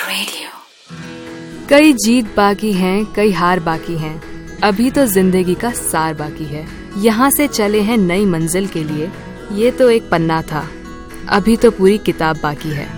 Radio. कई जीत बाकी हैं, कई हार बाकी हैं, अभी तो जिंदगी का सार बाकी है। यहाँ से चले हैं नई मंजिल के लिए, ये तो एक पन्ना था, अभी तो पूरी किताब बाकी है।